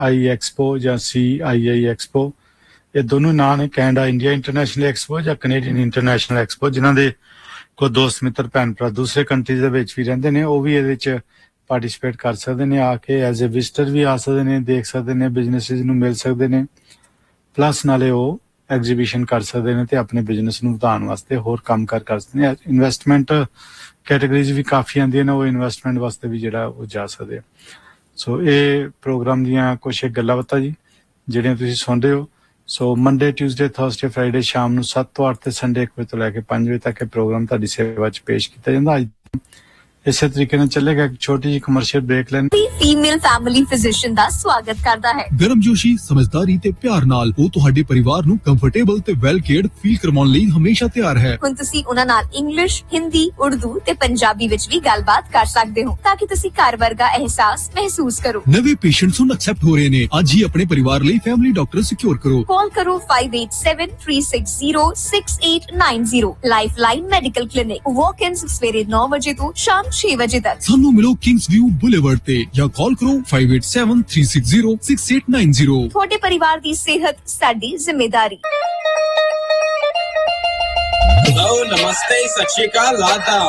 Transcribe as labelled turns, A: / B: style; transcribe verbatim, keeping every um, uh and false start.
A: आई expo या सी आई आई expo, ये दोनों नाम ने कैनेडा इंडिया इंटरनेशनल एक्सपो या कनेडियन इंटरनेशनल एक्सपो। जिन्हां दे कोई दोस्त मित्र भैन भरा दूसरे कंट्रीज दे विच भी रहिंदे ने, वो भी इहदे विच पार्टिसिपेट कर सकते हैं, आके एज ए विजिटर भी आ सकते हैं, देख सकते हैं, बिजनेसिस नूं मिल सकते हैं, प्लस नाले वो एग्जीबिशन कर सकते हैं ते अपने बिजनेस नूं वधाउण वास्ते होर काम कर कर सकते हैं। इन्वेस्टमेंट कैटेगरीज भी काफ़ी आंदियां ने, वो इन्वेस्टमेंट वास्ते भी जिहड़ा वो जा सकते हैं। सो ये प्रोग्राम दियां कुछ एक गल्लां बातां जी जिहड़ियां तुसीं सुण रहे हो। So Monday Tuesday Thursday Friday शाम नूं सत्त तो अठ ते संडे एक बजे तो लैके पंज बजे तक प्रोग्राम तुहाडी सेवा च पेश किया जांदा। अज इसे तरीके ਨਾਲ ਚੱਲੇਗਾ। एक छोटी जी कमर्शियल ब्रेक ਲੈਣ
B: फीमेल फैमिली फिजिशियन ਦਾ ਸਵਾਗਤ ਕਰਦਾ ਹੈ।
C: ਗਰਮਜੋਸ਼ੀ ਸਮਝਦਾਰੀ ਤੇ ਪਿਆਰ ਨਾਲ ਉਹ ਤੁਹਾਡੇ ਪਰਿਵਾਰ ਨੂੰ ਕੰਫਰਟੇਬਲ ਤੇ ਵੈਲ ਕੇਅਰਡ ਫੀਲ ਕਰਵਾਉਣ ਲਈ ਹਮੇਸ਼ਾ ਤਿਆਰ ਹੈ।
B: ਹੁਣ ਤੁਸੀਂ ਉਹਨਾਂ ਨਾਲ ਇੰਗਲਿਸ਼, ਹਿੰਦੀ, ਉਰਦੂ ਤੇ ਪੰਜਾਬੀ ਵਿੱਚ ਵੀ ਗੱਲਬਾਤ ਕਰ ਸਕਦੇ ਹੋ ਤਾਂ ਕਿ ਤੁਸੀਂ ਘਰ ਵਰਗਾ ਅਹਿਸਾਸ ਮਹਿਸੂਸ ਕਰੋ।
C: ਨਵੇਂ ਪੇਸ਼ੈਂਟਸ ਹੁਣ ਐਕਸੈਪਟ ਹੋ ਰਹੇ ਨੇ। ਅੱਜ ਹੀ ਆਪਣੇ ਪਰਿਵਾਰ ਲਈ ਫੈਮਿਲੀ ਡਾਕਟਰ ਸਿਕਿਉਰ ਕਰੋ।
B: ਕਾਲ ਕਰੋ five eight seven three six zero six eight nine zero। Lifeline medical clinic, ਵਾਕ-ਇਨਸ ਸਵੇਰੇ ਨੌ ਵਜੇ ਤੋਂ ਸ਼ਾਮ ਛੇ ਵਜੇ ਤੱਕ।
C: ਸਾਨੂੰ ਮਿਲੋ ਕਿੰਗਸ ਵਿਊ ਬੁਲੇਵਰਡ ਤੇ ਜਾਂ ਕਾਲ ਕਰੋ five eight seven three six zero six eight nine zero।
B: ਤੁਹਾਡੇ ਪਰਿਵਾਰ ਦੀ ਸਿਹਤ ਸਾਡੀ ਜ਼ਿੰਮੇਵਾਰੀ।
D: हेलो नमस्ते सत श्री अकाल लादा